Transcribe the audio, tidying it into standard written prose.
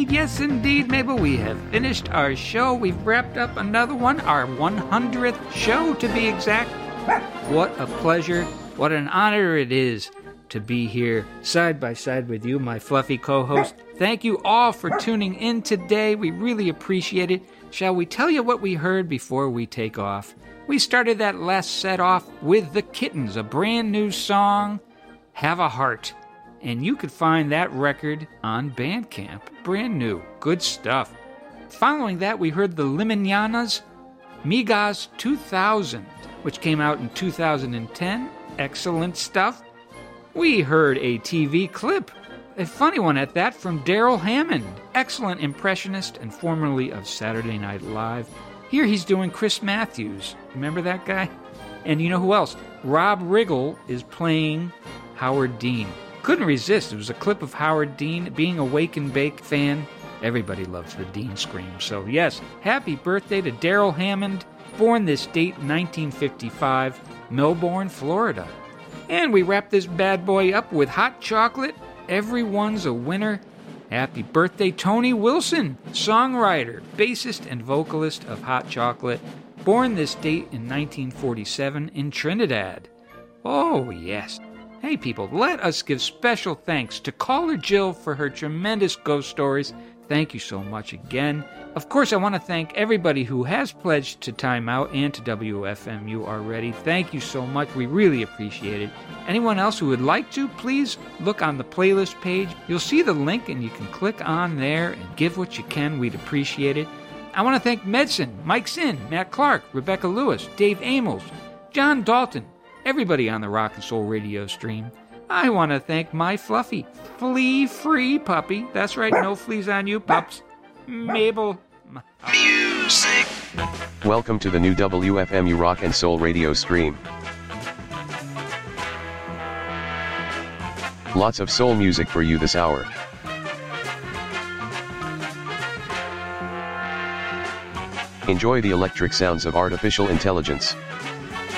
yes indeed, Mabel. We have finished our show. We've wrapped up another one, our 100th show to be exact. What a pleasure, what an honor it is to be here side by side with you, my fluffy co-host. Thank you all for tuning in today. We really appreciate it. Shall we tell you what we heard before we take off? We started that last set off with The Kittens, a brand new song, Have a Heart. And you could find that record on Bandcamp. Brand new. Good stuff. Following that, we heard the Liminianas, Migas 2000, which came out in 2010. Excellent stuff. We heard a TV clip, a funny one at that, from Daryl Hammond, excellent impressionist and formerly of Saturday Night Live. Here he's doing Chris Matthews. Remember that guy? And you know who else? Rob Riggle is playing Howard Dean. Couldn't resist. It was a clip of Howard Dean. Being a Wake and Bake fan, everybody loves the Dean scream. So yes, happy birthday to Daryl Hammond, born this date, 1955, Melbourne, Florida. And we wrap this bad boy up with Hot Chocolate, Everyone's a Winner. Happy birthday, Tony Wilson, songwriter, bassist, and vocalist of Hot Chocolate, born this date in 1947 in Trinidad. Oh, yes. Hey, people, let us give special thanks to caller Jill for her tremendous ghost stories. Thank you so much again. Of course, I want to thank everybody who has pledged to Time Out and to WFMU already. Thank you so much. We really appreciate it. Anyone else who would like to, please look on the playlist page. You'll see the link, and you can click on there and give what you can. We'd appreciate it. I want to thank Medson, Mike Sin, Matt Clark, Rebecca Lewis, Dave Amos, John Dalton, everybody on the Rock and Soul radio stream. I want to thank my fluffy, flea-free puppy. That's right, no fleas on you, pups. Mabel. Music. Welcome to the new WFMU Rock and Soul radio stream. Lots of soul music for you this hour. Enjoy the electric sounds of artificial intelligence.